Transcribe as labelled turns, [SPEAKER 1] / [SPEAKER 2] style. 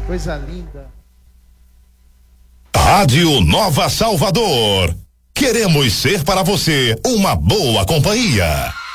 [SPEAKER 1] Coisa linda.
[SPEAKER 2] Rádio Nova Salvador. Queremos ser para você uma boa companhia.